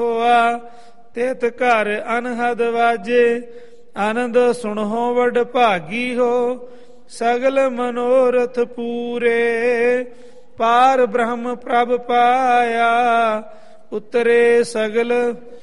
ਹੋਆ ਤਿਤ ਘਰ ਅਨਹਦ ਵਾਜੇ ਆਨੰਦ ਸੁਣੋ ਵਡ ਭਾਗੀ ਹੋ ਸਗਲ ਮਨੋਰਥ ਪੂਰੇ ਪਾਰ ਬ੍ਰਹਮ ਪ੍ਰਭ ਪਾਇਆ ਉਤਰੇ ਸਗਲ